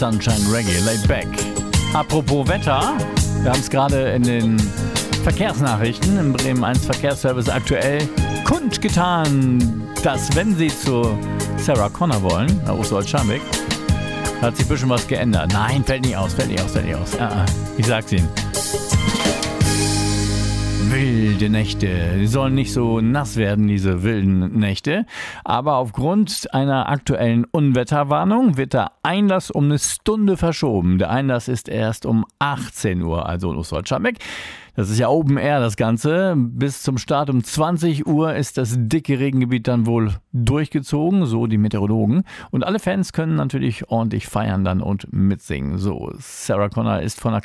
Sunshine Reggae, laid back. Apropos Wetter, wir haben es gerade in den Verkehrsnachrichten im Bremen 1 Verkehrsservice aktuell kundgetan, dass wenn Sie zu Sarah Connor wollen, nach Osterholz-Scharmbeck, hat sich ein bisschen was geändert. Nein, fällt nicht aus. Ich sag's Ihnen. Wilde Nächte. Die sollen nicht so nass werden, diese wilden Nächte. Aber aufgrund einer aktuellen Unwetterwarnung wird der Einlass um eine Stunde verschoben. Der Einlass ist erst um 18 Uhr, also in Osterholz-Scharmbeck. Das ist ja Open Air, das Ganze. Bis zum Start um 20 Uhr ist das dicke Regengebiet dann wohl durchgezogen, so die Meteorologen. Und alle Fans können natürlich ordentlich feiern dann und mitsingen. So, Sarah Connor ist von der